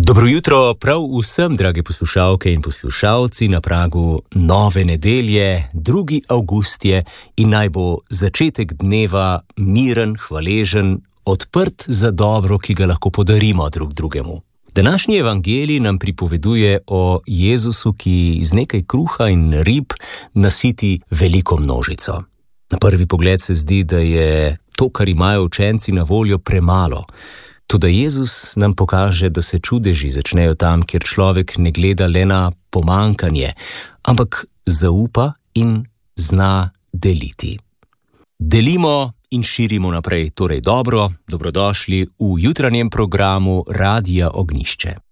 Dobro jutro prav vsem, drage poslušalke in poslušalci, na pragu nove nedelje, 2. avgust je in naj bo začetek dneva miren, hvaležen, odprt za dobro, ki ga lahko podarimo drug drugemu. Današnji evangelij nam pripoveduje o Jezusu, ki z nekaj kruha in rib nasiti veliko množico. Na prvi pogled se zdi, da je to, kar imajo učenci na voljo, premalo. Toda Jezus nam pokaže, da se čudeži začnejo tam, kjer človek ne gleda le na pomanjkanje, ampak zaupa in zna deliti. Delimo in širimo naprej, torej dobro, dobrodošli v jutranjem programu Radia Ognjišče.